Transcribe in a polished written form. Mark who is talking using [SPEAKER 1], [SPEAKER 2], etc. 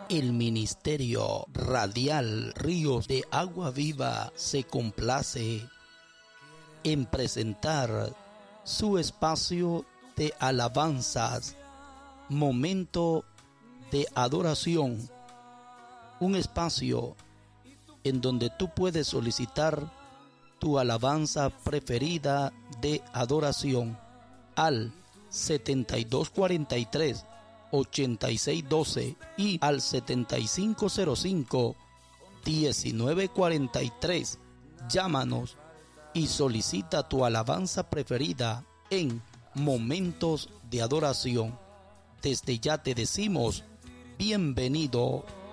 [SPEAKER 1] El Ministerio Radial Ríos de Agua Viva se complace en presentar su espacio de alabanzas, momento de adoración, un espacio en donde tú puedes solicitar tu alabanza preferida de adoración al 7243-8612 y al 7505-1943. Llámanos y solicita tu alabanza preferida en momentos de adoración. Desde ya te decimos bienvenido.